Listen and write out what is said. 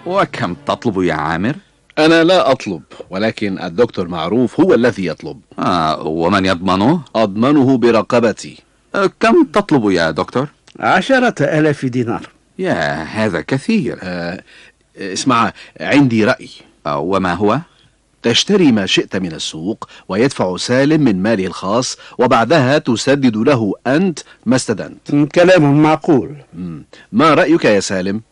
وكم تطلب يا عامر؟ أنا لا أطلب، ولكن الدكتور معروف هو الذي يطلب. ومن يضمنه؟ أضمنه برقبتي. كم تطلب يا دكتور؟ 10,000 دينار. يا هذا كثير. اسمع، عندي رأي. وما هو؟ تشتري ما شئت من السوق ويدفع سالم من ماله الخاص، وبعدها تسدد له أنت ما استدنت. كلام معقول. ما رأيك يا سالم؟